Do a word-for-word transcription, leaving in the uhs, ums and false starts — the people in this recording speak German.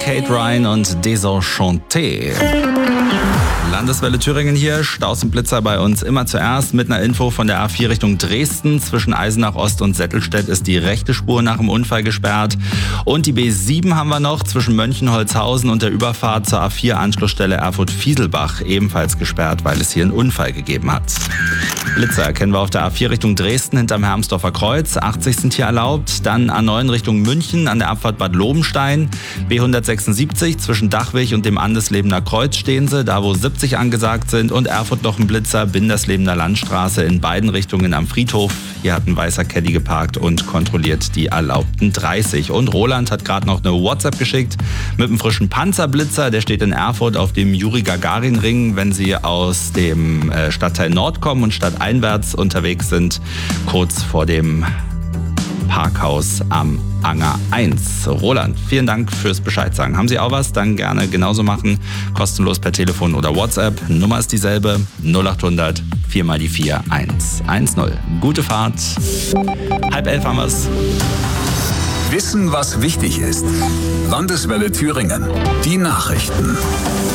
Kate Ryan und Désenchanté. Landeswelle Thüringen hier, Staus und Blitzer bei uns immer zuerst mit einer Info von der A vier Richtung Dresden. Zwischen Eisenach Ost und Settelstedt ist die rechte Spur nach dem Unfall gesperrt. Und die B sieben haben wir noch zwischen Mönchenholzhausen und der Überfahrt zur A vier Anschlussstelle Erfurt-Fieselbach ebenfalls gesperrt, weil es hier einen Unfall gegeben hat. Blitzer erkennen wir auf der A vier Richtung Dresden hinterm Hermsdorfer Kreuz, achtzig sind hier erlaubt. Dann A neun Richtung München an der Abfahrt Bad Lobenstein, B hundertsechsundsiebzig zwischen Dachwig und dem Andeslebener Kreuz stehen sie, da wo siebzig angesagt sind. Und Erfurt noch ein Blitzer, Binderslebener Landstraße in beiden Richtungen am Friedhof. Hier hat ein weißer Caddy geparkt und kontrolliert die erlaubten dreißig. Und Roland hat gerade noch eine WhatsApp geschickt mit einem frischen Panzerblitzer. Der steht in Erfurt auf dem Juri-Gagarin-Ring, wenn Sie aus dem äh, Stadtteil Nord kommen und stadteinwärts unterwegs sind, kurz vor dem Parkhaus am Anger eins. Roland, vielen Dank fürs Bescheid sagen. Haben Sie auch was? Dann gerne genauso machen. Kostenlos per Telefon oder WhatsApp. Nummer ist dieselbe. null achthundert vier mal die vier eins eins null. Gute Fahrt. Halb elf haben wir's. Wissen, was wichtig ist. Landeswelle Thüringen. Die Nachrichten.